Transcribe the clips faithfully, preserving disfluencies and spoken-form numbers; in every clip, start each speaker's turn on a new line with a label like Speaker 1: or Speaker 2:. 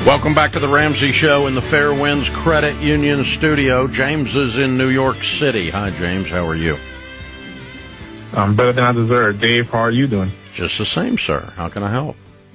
Speaker 1: Welcome back to the Ramsey Show in the Fairwinds Credit Union studio. James is in New York City. Hi, James. How are you?
Speaker 2: I'm better than I deserve. Dave, how are you doing?
Speaker 1: Just the same, sir. How can I help?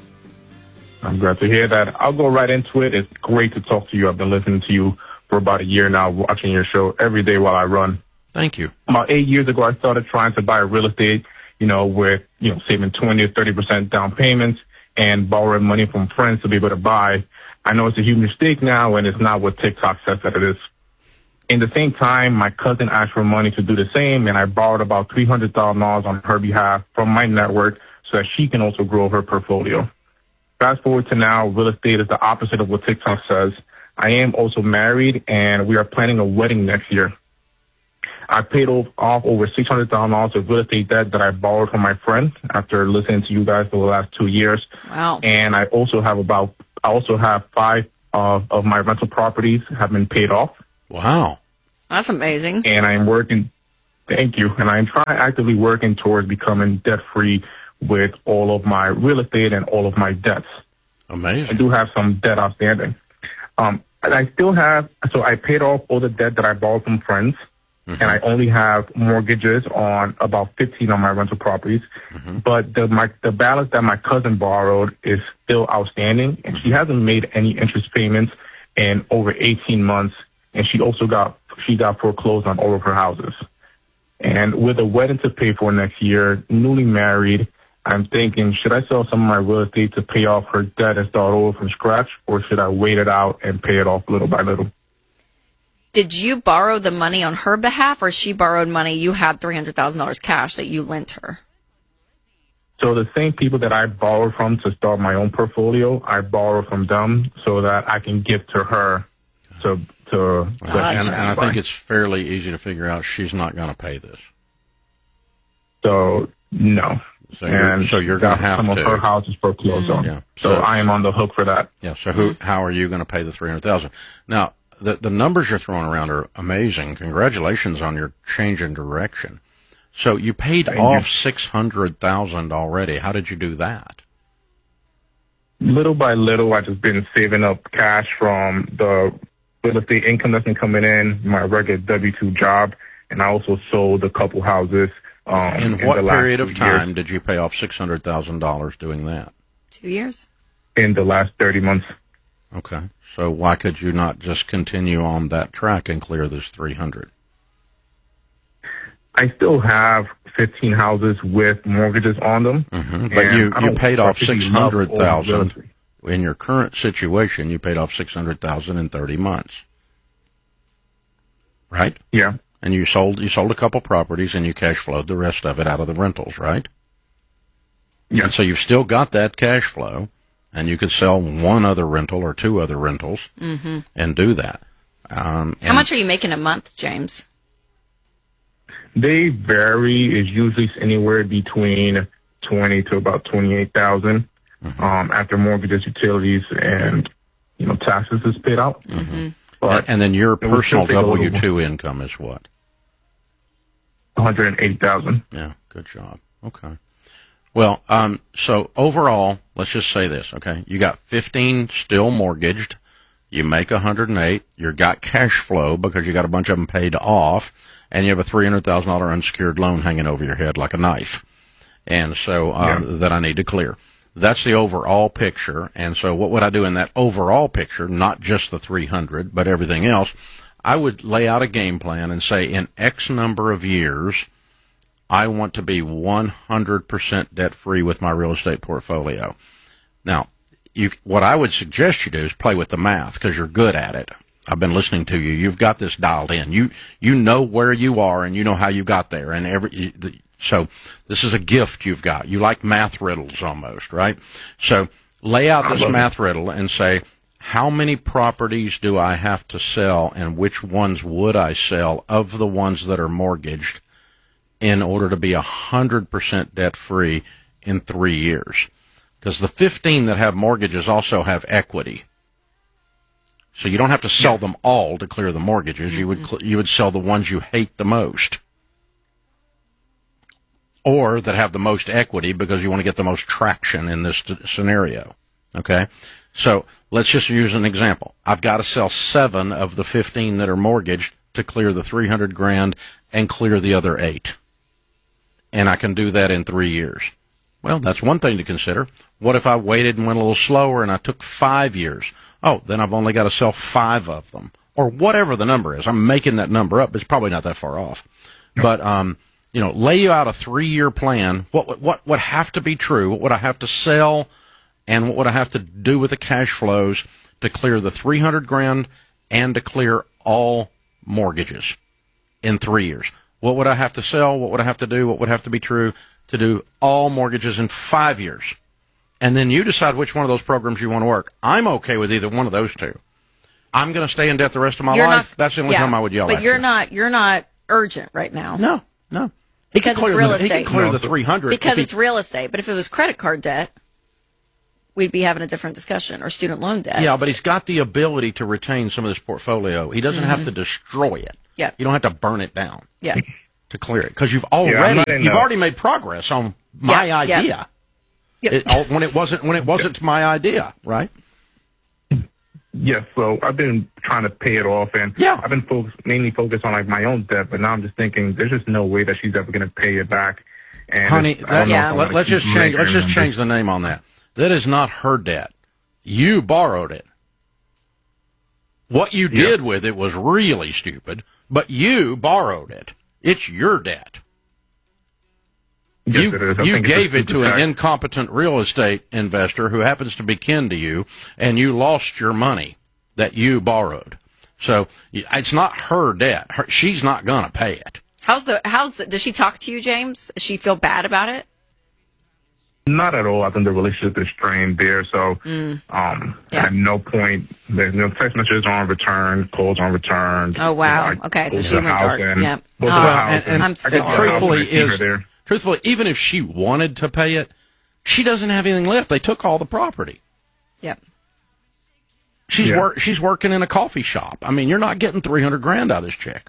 Speaker 2: I'm glad to hear that. I'll go right into it. It's great to talk to you. I've been listening to you for about a year now, watching your show every day while I run.
Speaker 1: Thank you.
Speaker 2: About eight years ago, I started trying to buy real estate, you know, with, you know, saving twenty or thirty percent down payments and borrowing money from friends to be able to buy. I know it's a huge mistake now, and it's not what TikTok says that it is. In the same time, my cousin asked for money to do the same, and I borrowed about three hundred thousand dollars on her behalf from my network so that she can also grow her portfolio. Fast forward to now, real estate is the opposite of what TikTok says. I am also married, and we are planning a wedding next year. I paid off over six hundred thousand dollars of real estate debt that I borrowed from my friend after listening to you guys for the last two years.
Speaker 3: Wow.
Speaker 2: And I also have about, I also have five of, of my rental properties have been paid off.
Speaker 1: Wow.
Speaker 3: That's amazing.
Speaker 2: And I'm working, thank you, and I'm trying actively working towards becoming debt-free with all of my real estate and all of my debts.
Speaker 1: Amazing.
Speaker 2: I do have some debt outstanding. Um, and I still have, so I paid off all the debt that I borrowed from friends. Mm-hmm. And I only have mortgages on about fifteen of my rental properties. Mm-hmm. But the my the balance that my cousin borrowed is still outstanding, and mm-hmm. she hasn't made any interest payments in over eighteen months. And she also got she got foreclosed on all of her houses. And with a wedding to pay for next year, newly married, I'm thinking, should I sell some of my real estate to pay off her debt and start over from scratch, or should I wait it out and pay it off little by little?
Speaker 3: Did you borrow the money on her behalf, or she borrowed money? You had three hundred thousand dollars cash that you lent her.
Speaker 2: So the same people that I borrowed from to start my own portfolio, I borrowed from them so that I can give to her to to.
Speaker 1: Gotcha. And, and I think it's fairly easy to figure out she's not going to pay this.
Speaker 2: So no.
Speaker 1: So you're, and so you're going to have
Speaker 2: some
Speaker 1: to.
Speaker 2: Some of her houses foreclosed on.
Speaker 1: Yeah.
Speaker 2: So, so I am on the hook for that.
Speaker 1: Yeah. So who? How are you going to pay the three hundred thousand? Now. The, the numbers you're throwing around are amazing. Congratulations on your change in direction. So you paid
Speaker 2: Thank
Speaker 1: off
Speaker 2: you.
Speaker 1: six hundred thousand dollars already. How did you do that?
Speaker 2: Little by little, I've just been saving up cash from the real estate income that's been coming in, my regular W two job, and I also sold a couple houses. Um,
Speaker 1: in,
Speaker 2: in
Speaker 1: what
Speaker 2: the last
Speaker 1: period of time
Speaker 2: years.
Speaker 1: did you pay off six hundred thousand dollars doing that?
Speaker 3: Two years.
Speaker 2: In the last thirty months.
Speaker 1: Okay. So why could you not just continue on that track and clear this three hundred?
Speaker 2: I still have fifteen houses with mortgages on them.
Speaker 1: Mm-hmm. But you, you paid off six hundred thousand dollars. In your current situation, you paid off six hundred thousand dollars in thirty months. Right?
Speaker 2: Yeah.
Speaker 1: And you sold you sold a couple properties and you cash flowed the rest of it out of the rentals, right?
Speaker 2: Yeah.
Speaker 1: And so you've still got that cash flow. And you could sell one other rental or two other rentals
Speaker 3: mm-hmm.
Speaker 1: and do that. Um,
Speaker 3: How much are you making a month, James?
Speaker 2: They vary. It's usually anywhere between twenty to about twenty-eight thousand mm-hmm. um, after mortgages, utilities, and you know taxes is paid out.
Speaker 1: Mm-hmm. But and, and then your personal W two income is what?
Speaker 2: One hundred eighty thousand.
Speaker 1: Yeah, good job. Okay. Well, um, so overall, let's just say this, okay? You got fifteen still mortgaged. You make one hundred eight. You got cash flow because you got a bunch of them paid off, and you have a three hundred thousand dollars unsecured loan hanging over your head like a knife. And so uh, yeah. that I need to clear. That's the overall picture. And so what would I do in that overall picture, not just the three hundred, but everything else? I would lay out a game plan and say in X number of years, I want to be one hundred percent debt-free with my real estate portfolio. Now, you, what I would suggest you do is play with the math because you're good at it. I've been listening to you. You've got this dialed in. You you know where you are and you know how you got there. And every the, so this is a gift you've got. You like math riddles almost, right? So lay out this math riddle and say, how many properties do I have to sell and which ones would I sell of the ones that are mortgaged in order to be one hundred percent debt-free in three years. Because the fifteen that have mortgages also have equity. So you don't have to sell yeah. them all to clear the mortgages. Mm-hmm. You would cl- you would sell the ones you hate the most. Or that have the most equity because you want to get the most traction in this t- scenario. Okay? So let's just use an example. I've got to sell seven of the fifteen that are mortgaged to clear the three hundred grand and clear the other eight. And I can do that in three years. Well, that's one thing to consider. What if I waited and went a little slower and I took five years? Oh, then I've only got to sell five of them, or whatever the number is. I'm making that number up. It's probably not that far off. But, um, you know, lay you out a three-year plan. What, what would have to be true? What would I have to sell? And what would I have to do with the cash flows to clear the three hundred grand and to clear all mortgages in three years? What would I have to sell? What would I have to do? What would have to be true to do all mortgages in five years? And then you decide which one of those programs you want to work. I'm okay with either one of those two. I'm going to stay in debt the rest of my
Speaker 3: You're
Speaker 1: life.
Speaker 3: not,
Speaker 1: That's the only
Speaker 3: yeah,
Speaker 1: time I would yell
Speaker 3: but
Speaker 1: at
Speaker 3: you're
Speaker 1: you.
Speaker 3: not. You're not urgent right now.
Speaker 1: No, no. He
Speaker 3: Because
Speaker 1: can clear
Speaker 3: it's real
Speaker 1: the, He
Speaker 3: estate.
Speaker 1: can clear
Speaker 2: No.
Speaker 1: the three hundred.
Speaker 3: Because
Speaker 1: if
Speaker 3: it's
Speaker 1: he,
Speaker 3: real estate. But if it was credit card debt, we'd be having a different discussion, or student loan debt.
Speaker 1: Yeah, but he's got the ability to retain some of this portfolio. He doesn't have to destroy it.
Speaker 3: Yeah.
Speaker 1: You don't have to burn it down
Speaker 3: Yeah.
Speaker 1: to clear it, because you've
Speaker 2: I'm
Speaker 1: already
Speaker 2: not in
Speaker 1: you've
Speaker 2: the-
Speaker 1: already made progress on my
Speaker 3: Yeah, yeah.
Speaker 1: idea.
Speaker 3: Yep.
Speaker 1: It, all, when it wasn't when it wasn't my idea, right?
Speaker 2: Yes, so I've been trying to pay it off, and
Speaker 1: Yeah.
Speaker 2: I've been focused, mainly focused on like my own debt. But now I'm just thinking, there's just no way that she's ever going to pay it back. And
Speaker 1: Honey,
Speaker 2: it's- I
Speaker 1: that,
Speaker 2: don't know if
Speaker 3: Yeah.
Speaker 2: I
Speaker 1: let,
Speaker 2: wanna
Speaker 1: let's
Speaker 2: keep
Speaker 1: just change.
Speaker 2: making
Speaker 1: Let's just
Speaker 2: them.
Speaker 1: change the name on that. That is not her debt. You borrowed it. What you
Speaker 2: Yeah.
Speaker 1: did with it was really stupid, but you borrowed it. It's your debt.
Speaker 2: Yes,
Speaker 1: you
Speaker 2: it is. I
Speaker 1: you
Speaker 2: think it's
Speaker 1: gave
Speaker 2: a
Speaker 1: it to
Speaker 2: super
Speaker 1: an
Speaker 2: tax.
Speaker 1: incompetent real estate investor who happens to be kin to you, and you lost your money that you borrowed. So y- it's not her debt. Her, she's not going to pay it.
Speaker 3: How's the? How's the? Does she talk to you, James? Does she feel bad about it?
Speaker 2: Not at all. I think the relationship is strained there. So,
Speaker 3: Mm.
Speaker 2: um,
Speaker 3: Yeah.
Speaker 2: at no point, there's no text messages on return, calls on return.
Speaker 3: Oh, wow.
Speaker 2: You know, I
Speaker 3: Okay, so
Speaker 2: go to
Speaker 3: she
Speaker 2: the
Speaker 3: went
Speaker 2: house
Speaker 3: dark.
Speaker 2: and
Speaker 3: Yeah.
Speaker 2: go to the
Speaker 3: Oh,
Speaker 2: house
Speaker 1: and, and,
Speaker 3: I'm
Speaker 2: I
Speaker 3: so
Speaker 2: go to
Speaker 1: and
Speaker 2: the house
Speaker 1: truthfully
Speaker 2: and I keep her
Speaker 1: is
Speaker 2: there.
Speaker 1: truthfully, even if she wanted to pay it, she doesn't have anything left. They took all the property.
Speaker 3: Yep.
Speaker 1: She's
Speaker 2: Yeah.
Speaker 1: work. She's working in a coffee shop. I mean, you're not getting three hundred grand out of this chick.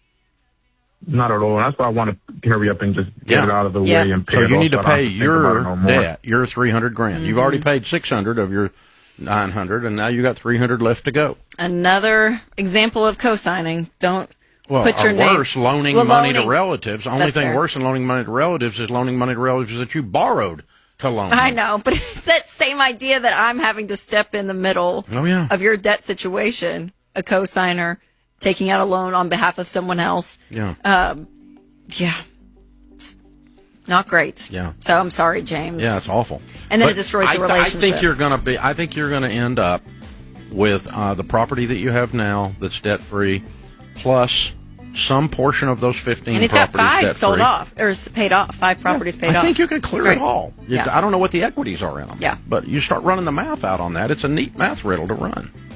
Speaker 2: Not at all. That's why I want to hurry up and just get
Speaker 1: Yeah.
Speaker 2: it out of the
Speaker 3: Yeah.
Speaker 2: way and pay
Speaker 1: So
Speaker 2: it
Speaker 1: you
Speaker 2: off
Speaker 1: need to
Speaker 2: so I don't
Speaker 1: pay
Speaker 2: have think about it
Speaker 1: your
Speaker 2: no more.
Speaker 1: debt, your three hundred grand. You've already paid six hundred of your nine hundred, and now you got three hundred left to go.
Speaker 3: Another example of co-signing. Don't
Speaker 1: Well,
Speaker 3: put your
Speaker 1: or
Speaker 3: name.
Speaker 1: worse, loaning
Speaker 3: Well,
Speaker 1: money to
Speaker 3: loaning.
Speaker 1: relatives. The only
Speaker 3: That's
Speaker 1: thing
Speaker 3: fair.
Speaker 1: worse than loaning money to relatives is loaning money to relatives that you borrowed to loan.
Speaker 3: I
Speaker 1: them.
Speaker 3: know, but it's that same idea that I'm having to step in the middle
Speaker 1: Oh, yeah.
Speaker 3: of your debt situation, a co-signer, taking out a loan on behalf of someone else.
Speaker 1: Yeah.
Speaker 3: Yeah. It's not great.
Speaker 1: Yeah.
Speaker 3: So I'm sorry, James.
Speaker 1: Yeah, it's awful.
Speaker 3: And then
Speaker 1: But
Speaker 3: it destroys the
Speaker 1: I, I
Speaker 3: relationship.
Speaker 1: think you're gonna be. I think you're gonna end up with uh, the property that you have now that's debt free, plus some portion of those fifteen
Speaker 3: And he's got
Speaker 1: properties
Speaker 3: five
Speaker 1: debt
Speaker 3: sold
Speaker 1: free.
Speaker 3: off, or s- paid off, five properties paid
Speaker 1: I
Speaker 3: off.
Speaker 1: think you can clear
Speaker 3: It's
Speaker 1: it
Speaker 3: great.
Speaker 1: all. You-
Speaker 3: Yeah.
Speaker 1: I don't know what the equities are in them.
Speaker 3: Yeah.
Speaker 1: But you start running the math out on that. It's a neat math riddle to run.